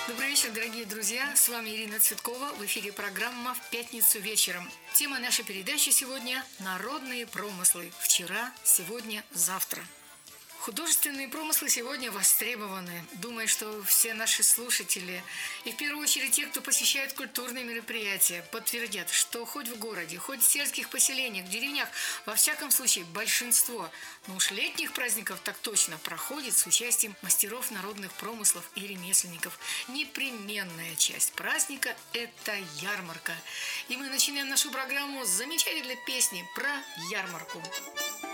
Добрый вечер, дорогие друзья. С вами Ирина Цветкова. В эфире программа «В пятницу вечером». Тема нашей передачи сегодня – народные промыслы. Вчера, сегодня, завтра. Художественные промыслы сегодня востребованы. Думаю, что все наши слушатели, и в первую очередь те, кто посещает культурные мероприятия, подтвердят, что хоть в городе, хоть в сельских поселениях, в деревнях, во всяком случае большинство, но уж летних праздников так точно, проходит с участием мастеров народных промыслов и ремесленников. Непременная часть праздника – это ярмарка. И мы начинаем нашу программу с замечательной песни про ярмарку.